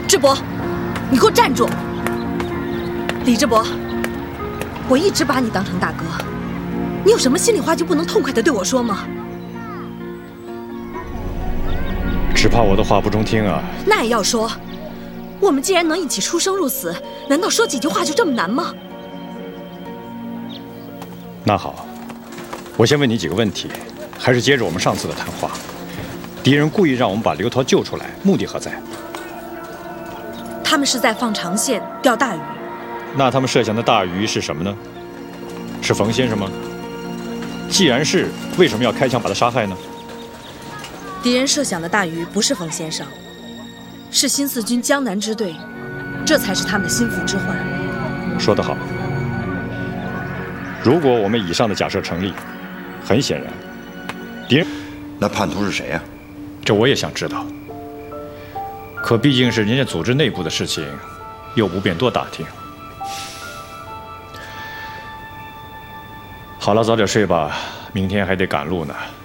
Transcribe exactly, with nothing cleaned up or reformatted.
智伯，你给我站住！李智伯，我一直把你当成大哥，你有什么心里话就不能痛快地对我说吗？ 只怕我的话不中听啊。 那也要说，我们既然能一起出生入死，难道说几句话就这么难吗？ 那好，我先问你几个问题，还是接着我们上次的谈话。敌人故意让我们把刘涛救出来，目的何在？ 他们是在放长线钓大鱼。 那他们设想的大鱼是什么呢？是冯先生吗？既然是，为什么要开枪把他杀害呢？ 敌人设想的大鱼不是冯先生，是新四军江南支队，这才是他们的心腹之患。 说得好。如果我们以上的假设成立，很显然，敌人…… 那叛徒是谁呀？ 这我也想知道。可毕竟是人家组织内部的事情，又不便多打听。好了，早点睡吧，明天还得赶路呢。